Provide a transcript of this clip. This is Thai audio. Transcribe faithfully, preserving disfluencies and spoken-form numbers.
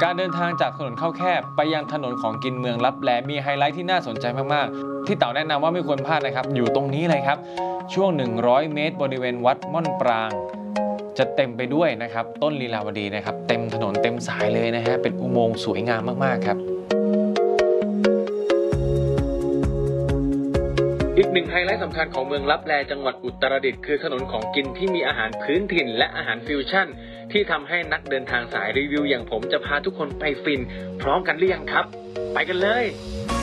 การเดินทางจากถนนเข้าแคบไปยังถนนของกินเมืองลับแลมีไฮไลท์ที่น่าสนใจมากๆที่เต่าแนะนำว่าไม่ควรพลาดนะครับอยู่ตรงนี้เลยครับช่วงหนึ่งร้อยเมตรบริเวณวัดม่อนปรางจะเต็มไปด้วยนะครับต้นลีลาวดีนะครับเต็มถนนเต็มสายเลยนะฮะเป็นอุโมงค์สวยงามมากๆครับอีกหนึ่งไฮไลท์สำคัญของเมืองลับแลจังหวัดอุตรดิตถ์คือถนนของกินที่มีอาหารพื้นถิ่นและอาหารฟิวชั่นที่ทำให้นักเดินทางสายรีวิวอย่างผมจะพาทุกคนไปฟินพร้อมกันหรือยังครับไปกันเลย